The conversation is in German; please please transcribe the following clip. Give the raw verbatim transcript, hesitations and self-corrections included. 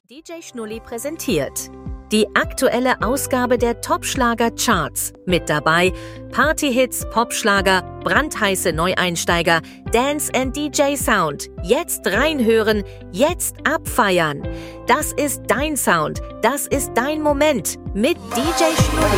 D J Schnulli präsentiert die aktuelle Ausgabe der Top-Schlager-Charts. Mit dabei Partyhits, Popschlager, brandheiße Neueinsteiger, Dance and D J Sound. Jetzt reinhören, jetzt abfeiern. Das ist dein Sound, das ist dein Moment mit D J Schnulli.